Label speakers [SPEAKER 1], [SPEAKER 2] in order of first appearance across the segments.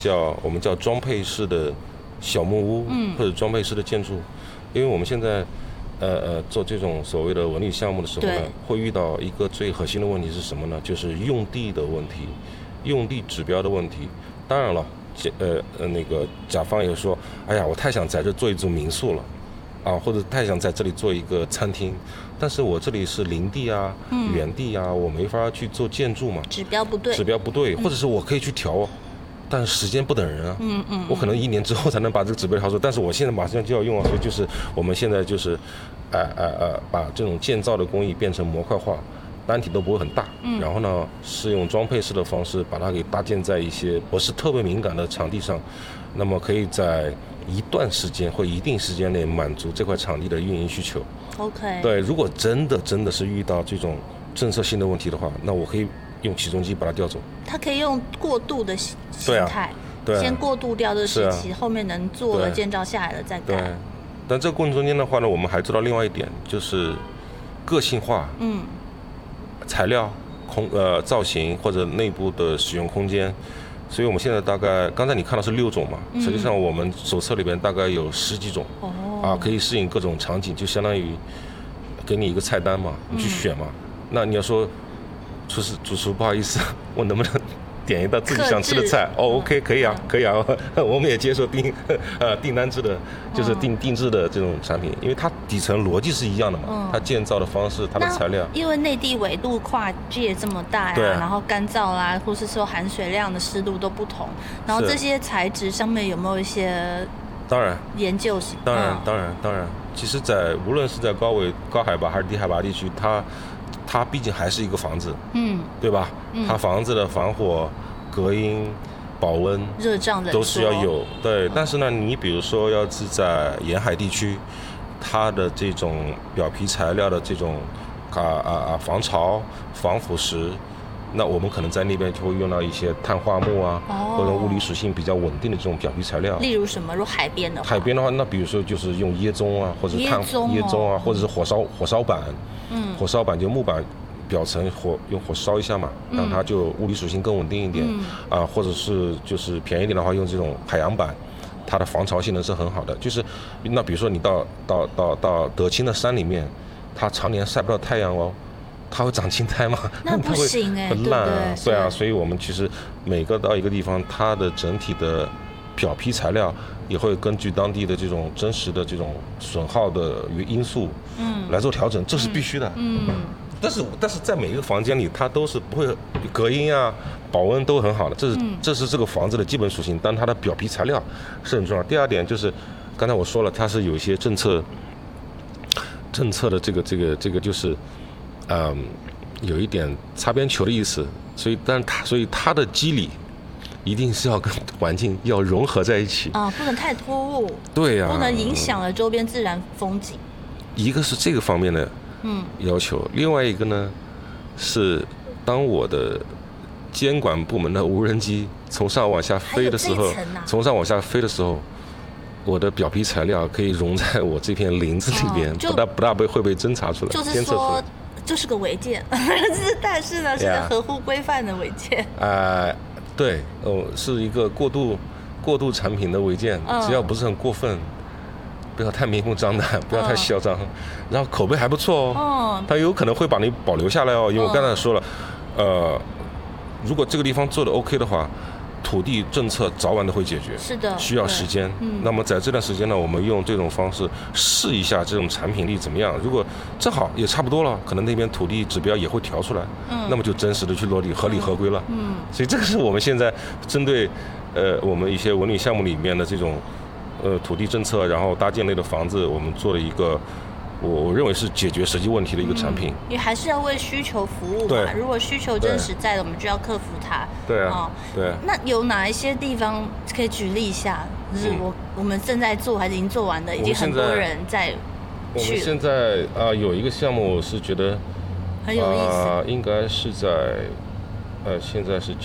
[SPEAKER 1] 我们叫装配式的小木屋，或者装配式的建筑，因为我们现在做这种所谓的文旅项目的时候呢，会遇到一个最核心的问题是什么呢？就是用地的问题，用地指标的问题。当然了，那个甲方也说，哎呀，我太想在这做一座民宿了，啊，或者太想在这里做一个餐厅，但是我这里是林地啊、园地啊，我没法去做建筑嘛，
[SPEAKER 2] 指标不对，
[SPEAKER 1] 或者是我可以去调。但时间不等人啊，我可能1年之后才能把这个指标调出，但是我现在马上就要用啊，所以就是我们现在就是，把这种建造的工艺变成模块化，单体都不会很大，然后呢是用装配式的方式把它给搭建在一些不是特别敏感的场地上，那么可以在一段时间或一定时间内满足这块场地的运营需求。
[SPEAKER 2] OK。
[SPEAKER 1] 对，如果真的是遇到这种政策性的问题的话，那我可以用起重机把它调走。
[SPEAKER 2] 它可以用过渡的形态，先过渡掉这个时期，后面能做了建造下来了再盖。
[SPEAKER 1] 对，但这个过程中间的话呢，我们还做到另外一点，就是个性化，材料、造型或者内部的使用空间。所以我们现在大概刚才你看到是6种嘛，实际上我们手册里边大概有10几种，可以适应各种场景，就相当于给你一个菜单嘛，你去选嘛。那你要说主厨不好意思，我能不能点一道自己想吃的菜？OK， 可以啊，我们也接受订单制的，就是定制的这种产品，因为它底层逻辑是一样的嘛，它建造的方式，它的材料。
[SPEAKER 2] 因为内地纬度跨界这么大呀，然后干燥啦，或是说含水量的湿度都不同，然后这些材质上面有没有一些研究？
[SPEAKER 1] 当然，其实无论是在高海拔还是低海拔地区，它毕竟还是一个房子，对吧？它房子的防火、隔音、保温、
[SPEAKER 2] 热胀冷缩
[SPEAKER 1] 都是要有。对，但是呢，你比如说要是在沿海地区，它的这种表皮材料的这种防潮、防腐蚀，那我们可能在那边就会用到一些碳化木啊，或者物理属性比较稳定的这种表皮材料。
[SPEAKER 2] 例如什么？如海边的
[SPEAKER 1] 话，那比如说就是用椰棕啊，或者椰棕啊，或者是火烧板。火烧板就木板表层用火烧一下嘛，让它就物理属性更稳定一点，或者是就是便宜点的话，用这种海洋板，它的防潮性能是很好的。就是那比如说你到德清的山里面，它常年晒不到太阳哦，它会长青苔吗？
[SPEAKER 2] 那不行哎，
[SPEAKER 1] 很烂啊，对啊，所以我们其实每个到一个地方，它的整体的表皮材料也会根据当地的这种真实的这种损耗的因素，来做调整，这是必须的。但是在每一个房间里，它都是不会隔音啊、保温都很好的，这是这个房子的基本属性。但它的表皮材料是很重要。第二点就是，刚才我说了，它是有一些政策的这个就是，有一点擦边球的意思。所以它的机理一定是要跟环境要融合在一起
[SPEAKER 2] 不能太突兀。
[SPEAKER 1] 对呀，
[SPEAKER 2] 不能影响了周边自然风景。
[SPEAKER 1] 一个是这个方面的要求，另外一个呢是当我的监管部门的无人机从上往下飞的时候，我的表皮材料可以融在我这片林子里边，不大会被侦查出来，
[SPEAKER 2] 就是说就是个违建，但是呢是个合乎规范的违建。
[SPEAKER 1] 对，是一个过渡产品的违建，只要不是很过分，不要太明目张胆，不要太嚣张，然后口碑还不错它有可能会把你保留下来因为我刚才说了，如果这个地方做的 OK 的话，土地政策早晚都会解决，
[SPEAKER 2] 是的，
[SPEAKER 1] 需要时间。那么在这段时间呢，我们用这种方式试一下这种产品力怎么样。如果正好也差不多了，可能那边土地指标也会调出来，那么就真实的去落地，合理合规了。所以这个是我们现在针对我们一些文旅项目里面的这种土地政策，然后搭建类的房子，我们做了一个我认为是解决实际问题的一个产品。
[SPEAKER 2] 也还是要为需求服务嘛。如果需求真实在的，我们就要克服它。
[SPEAKER 1] 对啊，对。
[SPEAKER 2] 那有哪一些地方可以举例一下？就是我们正在做还是已经做完的，已经很多人在去。
[SPEAKER 1] 我们现在有一个项目，我是觉得
[SPEAKER 2] 很有意思。
[SPEAKER 1] 应该是在现在是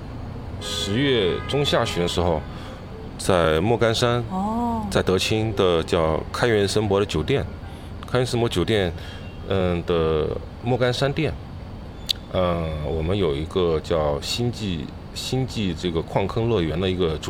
[SPEAKER 1] 10月中下旬的时候，在莫干山，在德清的叫开元森博的酒店。开元森博酒店，的莫干山店，我们有一个叫星际这个矿坑乐园的一个主